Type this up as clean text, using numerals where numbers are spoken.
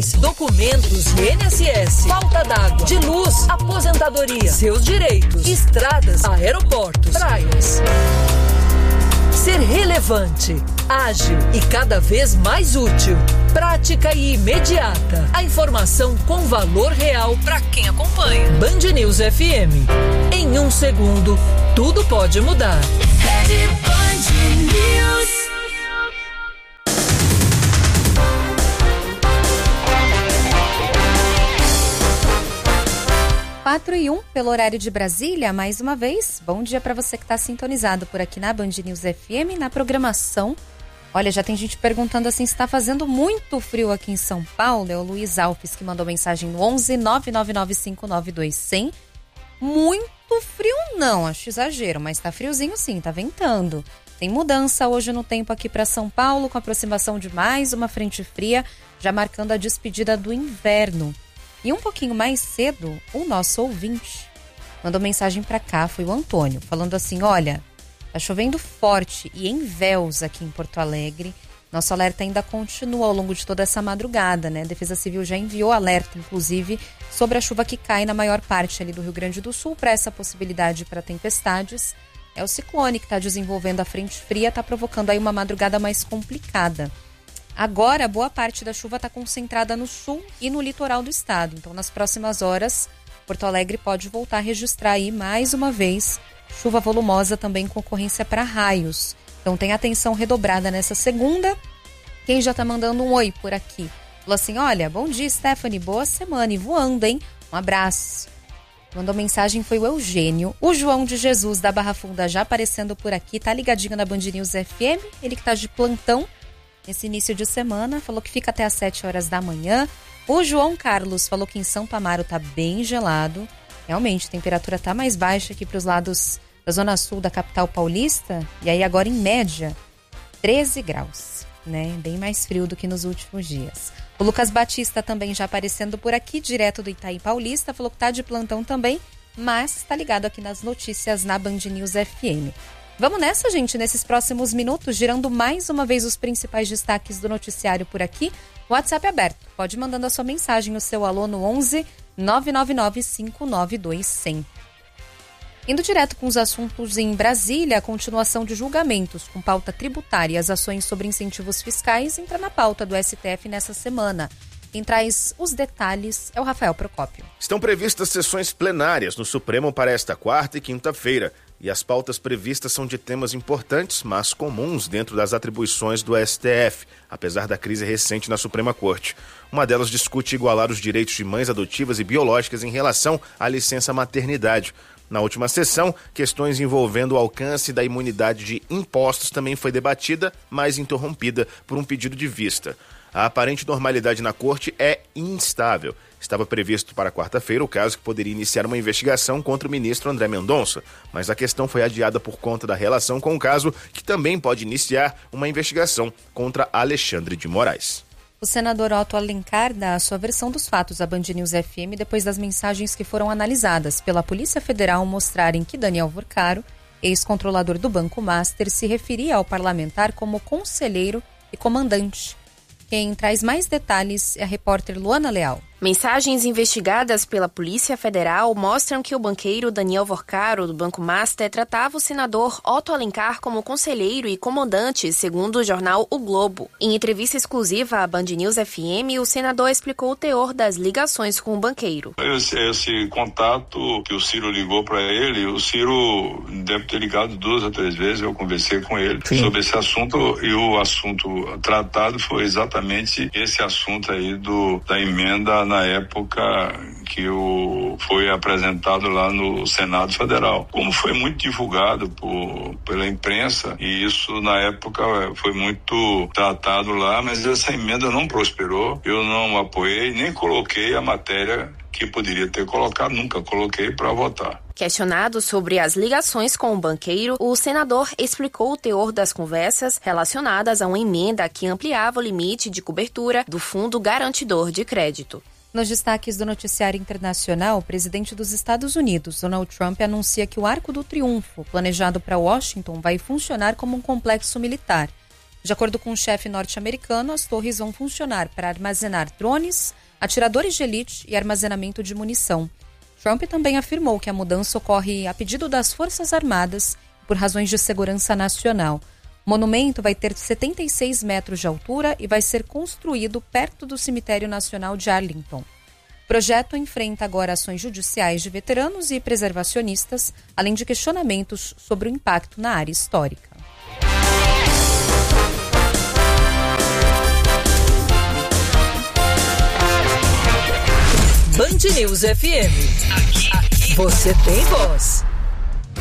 saúde, documentos de INSS, falta d'água, de luz, aposentadoria, seus direitos, estradas, aeroportos, praias. Ser relevante, ágil e cada vez mais útil. Prática e imediata. A informação com valor real para quem acompanha. Band News FM. Em 1 segundo, tudo pode mudar. Rede Band News. 4:01 pelo horário de Brasília, mais uma vez. Bom dia para você que está sintonizado por aqui na Band News FM, na programação. Olha, já tem gente perguntando assim se está fazendo muito frio aqui em São Paulo. É o Luiz Alves que mandou mensagem no 11 999592100. Muito frio não, acho exagero, mas tá friozinho sim, tá ventando. Tem mudança hoje no tempo aqui para São Paulo, com a aproximação de mais uma frente fria, já marcando a despedida do inverno. E um pouquinho mais cedo, o nosso ouvinte mandou mensagem para cá, foi o Antônio, falando assim, olha, tá chovendo forte e em véus aqui em Porto Alegre. Nosso alerta ainda continua ao longo de toda essa madrugada, né? A Defesa Civil já enviou alerta, inclusive, sobre a chuva que cai na maior parte ali do Rio Grande do Sul, para essa possibilidade para tempestades. É o ciclone que está desenvolvendo a frente fria, está provocando aí uma madrugada mais complicada. Agora, boa parte da chuva está concentrada no sul e no litoral do estado. Então, nas próximas horas, Porto Alegre pode voltar a registrar aí, mais uma vez, chuva volumosa também com ocorrência para raios. Então, tem atenção redobrada nessa segunda. Quem já está mandando um oi por aqui? Falou assim, olha, bom dia, Stephanie, boa semana e voando, hein? Um abraço. Mandou mensagem foi o Eugênio. O João de Jesus da Barra Funda já aparecendo por aqui, tá ligadinho na Band News FM. Ele que tá de plantão nesse início de semana, falou que fica até às 7 horas da manhã. O João Carlos falou que em Santo Amaro tá bem gelado. Realmente, a temperatura tá mais baixa aqui para os lados da zona sul da capital paulista. E aí agora, em média, 13 graus, né? Bem mais frio do que nos últimos dias. O Lucas Batista também já aparecendo por aqui, direto do Itaim Paulista, falou que tá de plantão também, mas tá ligado aqui nas notícias na Band News FM. Vamos nessa, gente, nesses próximos minutos, girando mais uma vez os principais destaques do noticiário por aqui. WhatsApp aberto, pode ir mandando a sua mensagem, o seu alô no 11 999592100. Indo direto com os assuntos em Brasília, a continuação de julgamentos com pauta tributária e as ações sobre incentivos fiscais entra na pauta do STF nessa semana. Quem traz os detalhes é o Rafael Procópio. Estão previstas sessões plenárias no Supremo para esta quarta e quinta-feira. E as pautas previstas são de temas importantes, mas comuns dentro das atribuições do STF, apesar da crise recente na Suprema Corte. Uma delas discute igualar os direitos de mães adotivas e biológicas em relação à licença maternidade. Na última sessão, questões envolvendo o alcance da imunidade de impostos também foi debatida, mas interrompida por um pedido de vista. A aparente normalidade na corte é instável. Estava previsto para quarta-feira o caso que poderia iniciar uma investigação contra o ministro André Mendonça, mas a questão foi adiada por conta da relação com o caso, que também pode iniciar uma investigação contra Alexandre de Moraes. O senador Otto Alencar dá a sua versão dos fatos à Band News FM depois das mensagens que foram analisadas pela Polícia Federal mostrarem que Daniel Vorcaro, ex-controlador do Banco Master, se referia ao parlamentar como conselheiro e comandante. Quem traz mais detalhes é a repórter Luana Leal. Mensagens investigadas pela Polícia Federal mostram que o banqueiro Daniel Vorcaro, do Banco Master, tratava o senador Otto Alencar como conselheiro e comandante, segundo o jornal O Globo. Em entrevista exclusiva à Band News FM, o senador explicou o teor das ligações com o banqueiro. Esse contato que o Ciro ligou para ele, o Ciro deve ter ligado 2 ou 3 vezes, eu conversei com ele sobre esse assunto, e o assunto tratado foi exatamente esse assunto aí da emenda na época que foi apresentado lá no Senado Federal. Como foi muito divulgado pela imprensa, e isso na época foi muito tratado lá, mas essa emenda não prosperou, eu não apoiei, nem coloquei a matéria que poderia ter colocado, nunca coloquei para votar. Questionado sobre as ligações com o banqueiro, o senador explicou o teor das conversas relacionadas a uma emenda que ampliava o limite de cobertura do Fundo Garantidor de Crédito. Nos destaques do noticiário internacional, o presidente dos Estados Unidos, Donald Trump, anuncia que o Arco do Triunfo, planejado para Washington, vai funcionar como um complexo militar. De acordo com o chefe norte-americano, as torres vão funcionar para armazenar drones, atiradores de elite e armazenamento de munição. Trump também afirmou que a mudança ocorre a pedido das Forças Armadas por razões de segurança nacional. O monumento vai ter 76 metros de altura e vai ser construído perto do Cemitério Nacional de Arlington. O projeto enfrenta agora ações judiciais de veteranos e preservacionistas, além de questionamentos sobre o impacto na área histórica. Band News FM. Aqui você tem voz.